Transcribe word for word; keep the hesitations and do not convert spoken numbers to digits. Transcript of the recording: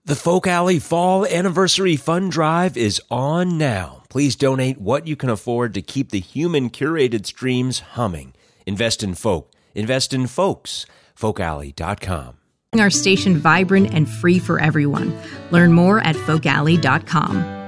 The Folk Alley Fall Anniversary Fund Drive is on now. Please donate what you can afford to keep the human-curated streams humming. Invest in folk. Invest in folks. folk alley dot com. Our station vibrant and free for everyone. Learn more at folk alley dot com.